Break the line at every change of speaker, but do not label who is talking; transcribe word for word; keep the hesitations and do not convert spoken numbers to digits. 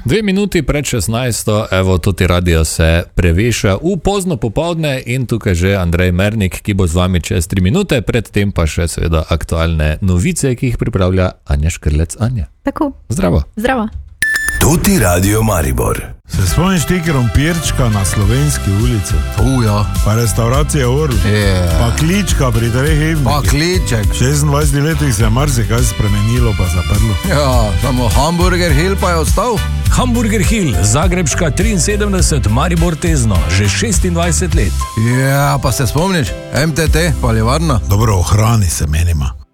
Dve minuti pred šestnajsto, evo, tudi radio se preveša v pozno popovdne in tukaj že Andrej Mernik, ki bo z vami čez tri minute, predtem pa še seveda aktualne novice, ki jih pripravlja Anja Škrlec. Anja.
Tako.
Zdravo.
Zdravo.
Tuti Radio Maribor.
Se spomniš ti krompirčka na Slovenski ulici?
Uja.
Pa restauracija Orl.
Yeah.
Pa klička pri treh hivnikih.
Pa kliček.
V šestindvajsetih letih se je marsikaj spremenilo pa zaprlo.
Ja, samo Hamburger Hill pa je ostal.
Hamburger Hill, Zagrebška triinsedemdeset, Maribor Tezno, že šestindvajset let.
Ja, pa se spomniš? M T T, paljevarna.
Dobro, ohrani se menima.